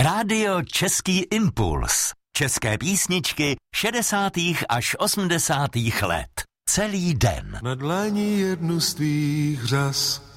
Rádio Český impuls. České písničky 60. až 80. let. Celý den. Na dlani jednu z tvých řas